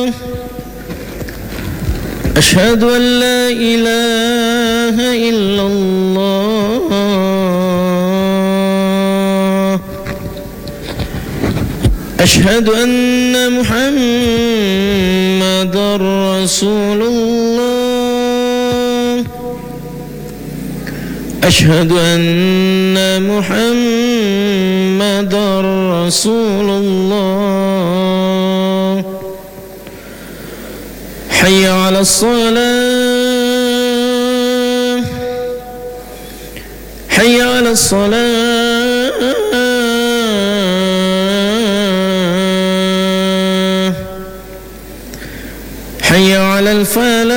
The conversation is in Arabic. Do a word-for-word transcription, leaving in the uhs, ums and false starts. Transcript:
أشهد أن لا إله إلا الله. أشهد أن محمدًا رسول الله. أشهد أن محمدًا رسول الله. حي على الصلاة. حي على الصلاة. حي على الفلاح.